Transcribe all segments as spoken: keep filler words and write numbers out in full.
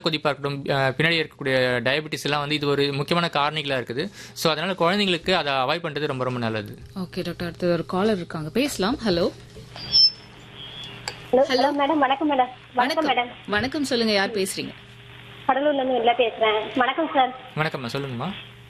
கொதிப்பா இருக்கட்டும், அஹ் பின்னாடி இருக்கக்கூடிய டயபெட்டிஸ் எல்லாம் வந்து இது ஒரு முக்கியமான காரணிகளா இருக்குது. ஸோ அதனால குழந்தைங்களுக்கு அதை அவாய்ட் பண்றது ரொம்ப ரொம்ப நல்லது. ஓகே டாக்டர், அடுத்து ஒரு காலர் இருக்காங்க, பேசலாம். Hello hello hello madam. வணக்கம் மேடம். வணக்கம் மேடம். வணக்கம், சொல்லுங்க, யார் பேசுறீங்க? கடலூர்ல இருந்து வெளில பேசுறேன். வணக்கம் சார். வணக்கம்மா, சொல்லுங்கம்மா.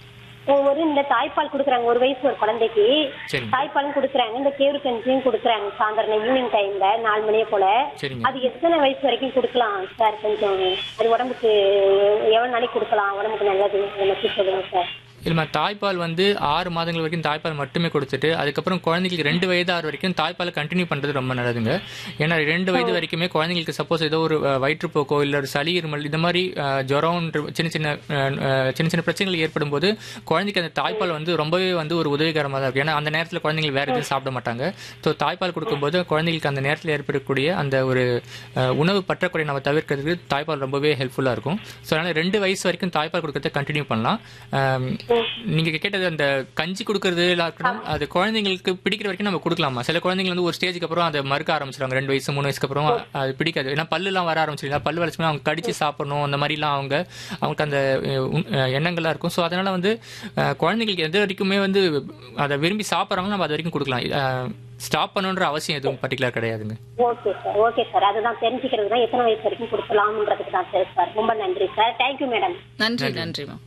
ஒரு இந்த தாய்ப்பால் கொடுக்குறாங்க ஒரு வயசு ஒரு குழந்தைக்கு. சரிங்க. தாய்ப்பாலும் கொடுக்குறாங்க, இந்த கேவுரு கஞ்சியும் கொடுக்குறாங்க சாயந்தரம் ஈவினிங் டைம்ல நாலு மணியே போல. சரிங்க. அது எத்தனை வயசு வரைக்கும் கொடுக்கலாம் சார்? கொஞ்சம் அது உடம்புக்கு எவ்வளவு நாளைக்கு கொடுக்கலாம், உடம்புக்கு நல்லது எனக்கு சொல்லுங்க சார். இல்லைம்மா, தாய்ப்பால் வந்து ஆறு மாதங்கள் வரைக்கும் தாய்ப்பால் மட்டுமே கொடுத்துட்டு அதுக்கப்புறம் குழந்தைங்களுக்கு ரெண்டு வயது ஆறு வரைக்கும் தாய்ப்பாலை கண்டினியூ பண்ணுறது ரொம்ப நல்லதுங்க. ஏன்னா ரெண்டு வயது வரைக்குமே குழந்தைங்களுக்கு சப்போஸ் ஏதோ ஒரு அஹ், வயிற்றுப்போக்கோ இல்லை ஒரு சளி இருமல் இந்த மாதிரி அஹ், ஜுரம் சின்ன சின்ன அஹ், அஹ், சின்ன சின்ன பிரச்சனைகள் ஏற்படும் போது குழந்தைக்கு அந்த தாய்ப்பால் வந்து ரொம்பவே வந்து ஒரு உதவிகரமாக தான் இருக்கும். ஏன்னா அந்த நேரத்தில் குழந்தைங்க வேறு எதுவும் சாப்பிட மாட்டாங்க. ஸோ தாய்ப்பால் கொடுக்கும்போது குழந்தைங்களுக்கு அந்த நேரத்தில் ஏற்படக்கூடிய அந்த ஒரு அஹ், உணவு பற்றாக்குறை நம்ம தவிர்க்கிறதுக்கு தாய்ப்பால் ரொம்பவே ஹெல்ப்ஃபுல்லாக இருக்கும். ஸோ அதனால் ரெண்டு வயசு வரைக்கும் தாய்ப்பால் கொடுக்கறத கண்டினியூ பண்ணலாம். அஹ், நீங்க கேட்டது அந்த கஞ்சி கொடுக்கறது இருக்கணும், அது குழந்தைங்களுக்கு பிடிக்கிற வரைக்கும் நம்ம கொடுக்கலாமா. சில குழந்தைங்க வந்து ஒரு ஸ்டேஜுக்கு அப்புறம் அதை மறுக்க ஆரம்பிச்சிருவாங்க, ரெண்டு வயசு மூணு வயசுக்கு அப்புறம் அது பிடிக்காது. ஏன்னா பல்லு எல்லாம் வர ஆரம்பிச்சிருக்கா, பல்லு வளர்ச்சி அவங்க கடிச்சு சாப்பிடணும் அந்த மாதிரிலாம் அவங்க அவங்களுக்கு அந்த அஹ், உண்- அஹ், எண்ணங்கள்லாம் இருக்கும். ஸோ அதனால வந்து அஹ், குழந்தைங்களுக்கு எது வரைக்குமே வந்து அதை விரும்பி சாப்பிட்றாங்களோ நம்ம அது வரைக்கும் கொடுக்கலாம். ஸ்டாப் பண்ணணுன்ற அவசியம் எதுவும் பர்டிகுலர் கிடையாதுங்க. Okay sir, okay sir. அதுதான் தெரிஞ்சுக்கிறது தான் எத்தனை வயசு வரைக்கும் கொடுக்கலாம்ன்றதுக்கு தான் சார். சார் ரொம்ப நன்றி சார். Thank you madam. நன்றி நன்றி மேம்.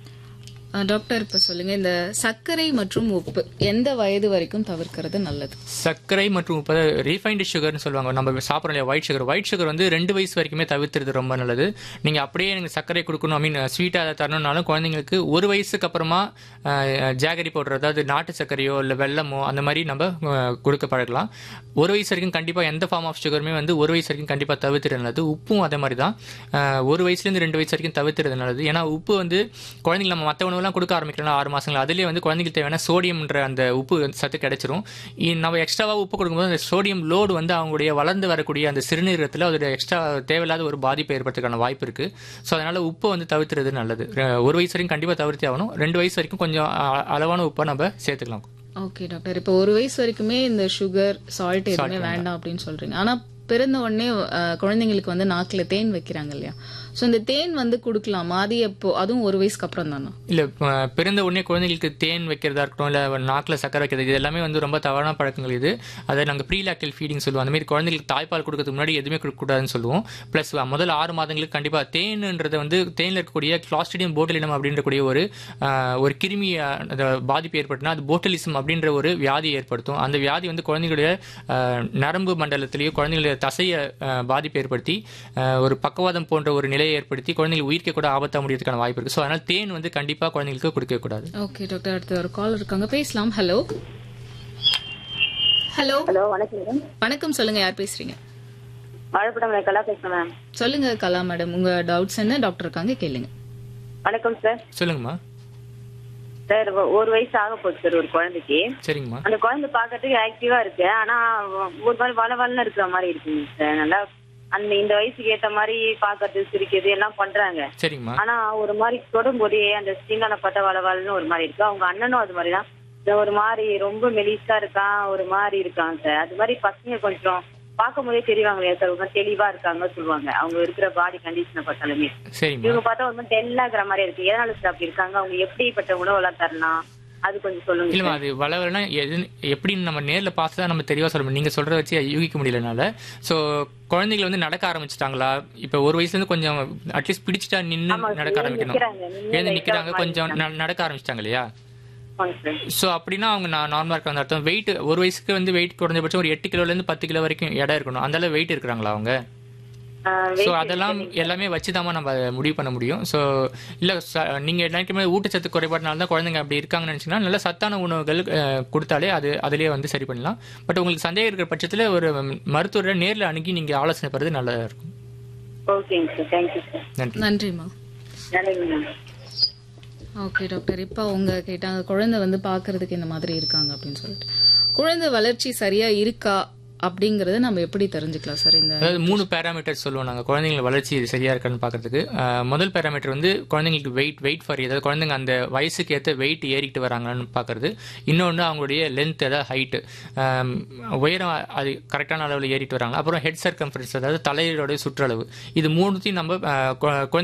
டாக்டர், இப்ப சொல்லுங்க, இந்த சர்க்கரை மற்றும் உப்பு எந்த வயது வரைக்கும் தவிர்க்கிறது நல்லது? சர்க்கரை மற்றும் உப்பு, ரீஃபைன்டு சுகர்னு சொல்லுவாங்க, நம்ம சாப்பிட்றோம் இல்லையா ஒயிட் சுகர். ஒயிட் சுகர் வந்து ரெண்டு வயசு வரைக்குமே தவிர்த்துறது ரொம்ப நல்லது. நீங்கள் அப்படியே எனக்கு சர்க்கரை கொடுக்கணும், ஐ மீன் ஸ்வீட்டாக தரணும்னாலும் குழந்தைங்களுக்கு ஒரு வயசுக்கு அப்புறமா ஜாகரி பவுடர், அதாவது நாட்டு சர்க்கரையோ இல்லை வெல்லமோ அந்த மாதிரி நம்ம அஹ், கொடுக்க பழகலாம். ஒரு வயசு வரைக்கும் கண்டிப்பாக எந்த ஃபார்ம் ஆஃப் சுகருமே வந்து ஒரு வயசு வரைக்கும் கண்டிப்பாக தவிர்த்துறது நல்லது. உப்பும் அதே மாதிரி தான், அஹ், ஒரு வயசுலேருந்து ரெண்டு வயசு வரைக்கும் தவிர்த்துறது நல்லது. ஏன்னா உப்பு வந்து குழந்தைங்க நம்ம மற்ற உணவுலாம் கொடுக்க ஆரம்பிக்கலாம் ஆறு மாசங்கள், அதுலேயே வந்து குழந்தைங்களுக்கு தேவையான சோடியம்ன்ற அந்த உப்பு சத்து கிடைச்சிரும். இ- நம்ம எக்ஸ்ட்ராவாக உப்பு கொடுக்கும்போது அந்த சோடியம் லோடு வந்து அவங்களுடைய வளர்ந்து வரக்கூடிய அந்த சிறுநீரகத்தில் அதோட எக்ஸ்ட்ரா தேவையில்லாத ஒரு பாதிப்பை ஏற்படுறதுக்கான வாய்ப்பு இருக்கு. ஸோ அதனால உப்பை வந்து தவிர்த்துறது நல்லது. அஹ், ஒரு வயசு வரைக்கும் கண்டிப்பாக தவிர்த்தே ஆகணும். ரெண்டு வயசு வரைக்கும் கொஞ்சம் அ- அளவான உப்பை நம்ம சேர்த்துக்கலாம். ஓகே டாக்டர், இப்போ ஒரு வயசு வரைக்குமே இந்த சுகர் சால்ட் எதுவுமே வேண்டாம் அப்படின்னு சொல்றீங்க. ஆனா பிறந்த உடனே அஹ், குழந்தைங்களுக்கு வந்து நாக்குல தேன் வைக்கிறாங்க இல்லையா? சோ இந்த தேன் வந்து கொடுக்கலாமா? அது எப்போ? அதுவும் ஒரு வயசுக்கு அப்புறம் தானா? இல்லை, பிறந்த உடனே குழந்தைங்களுக்கு தேன் வைக்கிறதா இருக்கட்டும், இல்லை நாக்கில் சக்கரை வைக்கிறது, இது எல்லாமே வந்து ரொம்ப தவறான பழக்கங்கள். இது அதை நாங்கள் ப்ரீலாக்டல் ஃபீடிங் சொல்லுவோம். அந்த மாதிரி குழந்தைங்களுக்கு தாய்ப்பால் கொடுக்கறதுக்கு முன்னாடி எதுவுமே கொடுக்கக்கூடாதுன்னு சொல்லுவோம். ப்ளஸ் முதல் ஆறு மாதங்களுக்கு கண்டிப்பாக தேன்ன்றது வந்து தேனில் இருக்கக்கூடிய கிளாஸ்ட்ரிடியம் போட்டலினம் அப்படின்றக்கூடிய ஒரு ஆஹ், ஒரு கிருமி ஆஹ், அந்த பாதிப்பு ஏற்பட்டுனா அது போட்டலிசம் அப்படின்ற ஒரு வியாதி ஏற்படுத்தும். அந்த வியாதி வந்து குழந்தைகளுடைய ஆஹ், நரம்பு மண்டலத்திலேயோ குழந்தைகளுடைய தசையை ஆஹ், பாதிப்பு ஏற்படுத்தி ஆஹ், ஒரு பக்கவாதம் போன்ற ஒரு நிலையை ஏற்படுத்தி குழந்தைகள் உயிர்க்க கூட ஆபத்தா முடியறதுக்கான வாய்ப்பு இருக்கு. ஸோ அதனால தேன் வந்து கண்டிப்பா குழந்தைங்களுக்கு கொடுக்க கூடாது. ஓகே டாக்டர், அடுத்து ஒரு கால் இருக்காங்க, பேசலாம். ஹலோ ஹலோ ஹலோ வணக்கம் மேடம். வணக்கம், சொல்லுங்க, யார் பேசுறீங்க? வாழைப்படம் கலா பேசுறேன் மேம். சொல்லுங்க கலா மேடம், உங்க டவுட்ஸ் என்ன? டாக்டர் இருக்காங்க, கேளுங்க. வணக்கம் சார். சொல்லுங்கம்மா. சார் ஒரு வயசு ஆக போகுது சார் ஒரு குழந்தைக்கு. சரிங்கம்மா. அந்த குழந்தை பாக்கிறதுக்கு ஆக்டிவா இருக்கு, ஆனா ஒரு மாதிரி வள வளன்னு இருக்கிற மாதிரி இருக்குங்க சார். நல்லா அந்த இந்த வயசுக்கு ஏத்த மாதிரி பாக்குறது சிரிக்கிறது எல்லாம் பண்றாங்க. சரிங்கம்மா. ஆனா ஒரு மாதிரி தொடும் போதே அந்த ஸ்கின்னால பட்ட வள வளன்னு ஒரு மாதிரி இருக்கு. அவங்க அண்ணனும் அது மாதிரிதான் ஒரு மாதிரி ரொம்ப மெலிசா இருக்கான், ஒரு மாதிரி இருக்காங்க சார். அது மாதிரி பசங்க கொஞ்சம் பார்க்கும் போதே தெரிவாங்க இல்லையா சார், ஒரு மாதிரி தெளிவா இருக்காங்க சொல்லுவாங்க அவங்க இருக்கிற பாடி கண்டிஷனை பார்த்தாலுமே. சரிங்கம்மா. இவங்க பார்த்தா ஒரு மாதிரி டெல்லாகிற மாதிரி இருக்கு. எதனால சார் அப்படி இருக்காங்க? அவங்க எப்படிப்பட்ட உணவு எல்லாம் தரலாம் அது கொஞ்சம் சொல்லுங்க. இல்லம்மா, அது வளவலனா எது எப்படின்னு நம்ம நேர்ல பார்த்து தான் நம்ம தெளிவா சொல்ல முடியும். நீங்க சொல்றத வச்சு யூகிக்க முடியலனால. ஸோ குழந்தைகள் வந்து நடக்க ஆரம்பிச்சிட்டாங்களா? இப்போ ஒரு வயசுல இருந்து கொஞ்சம் அட்லீஸ்ட் பிடிச்சிட்டா நின்று நடக்க ஆரம்பிக்கணும். எழுந்து நிக்கிறாங்க, கொஞ்சம் ந- நடக்க ஆரம்பிச்சிட்டாங்க இல்லையா? ஸோ அப்படின்னா அவங்க நான் நார்மலாக இருக்காங்க அர்த்தம். வெயிட் ஒரு வயசுக்கு வந்து வெயிட் குறைஞ்சபட்சம் ஒரு எட்டு கிலோல இருந்து பத்து கிலோ வரைக்கும் எடை இருக்கணும். அந்த அளவு வெயிட் இருக்கிறாங்களா அவங்க? ஸோ அதெல்லாம் எல்லாமே வச்சுதாம்மா நம்ம அதை முடிவு பண்ண முடியும். ஸோ இல்லை நீங்கள் நினைக்கும் போது ஊட்டச்சத்து குறைபாடுனால தான் குழந்தைங்க அப்படி இருக்காங்கன்னு நினச்சிங்கன்னா நல்ல சத்தான உணவுகள் அஹ், கொடுத்தாலே அது அதிலேயே வந்து சரி பண்ணலாம். பட் உங்களுக்கு சந்தேகம் இருக்கிற பட்சத்தில் ஒரு மருத்துவரை நேரில் அணுகி நீங்கள் ஆலோசனை பெறது நல்லதா இருக்கும். ஓகேங்க சார், தேங்க்யூ சார். நன்றி. நன்றிம்மா. நல்லது மேம். ஓகே டாக்டர், இப்போ அவங்க கேட்டாங்க குழந்தை வந்து பார்க்கறதுக்கு இந்த மாதிரி இருக்காங்க அப்படின்னு சொல்லிட்டு. குழந்தை வளர்ச்சி சரியா இருக்கா அப்படிங்கறத நம்ம எப்படி தெரிஞ்சுக்கலாம் சார்? இந்த அதாவது மூணு பேராமீட்டர்ஸ் சொல்லுவோம் நாங்கள் குழந்தைங்கள வளர்ச்சி சரியா இருக்கான்னு பார்க்கறதுக்கு. அஹ், முதல் பேராமீட்டர் வந்து குழந்தைங்களுக்கு வெயிட் வெயிட் ஃபார் அதாவது குழந்தைங்க அந்த வயசுக்கு ஏற்ற வெயிட் ஏறிக்கிட்டு வராங்கன்னு பார்க்கறது. இன்னொன்று அவங்களுடைய லென்த் அதாவது ஹைட்டு உயரம் அது கரெக்டான அளவில் ஏறிட்டு வராங்க. அப்புறம் ஹெட் சர்க்கம்ஃபரன்ஸ் அதாவது தலையோட சுற்றளவு. இது மூணுத்தையும் நம்ம அஹ், கு- குழந்தை